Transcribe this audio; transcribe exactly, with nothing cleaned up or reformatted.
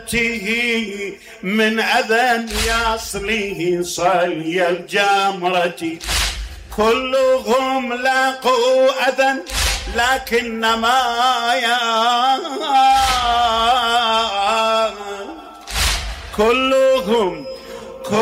تنتهي من أذن يصله صلي الجمرة. كلهم لاقوا أذن لكنما يا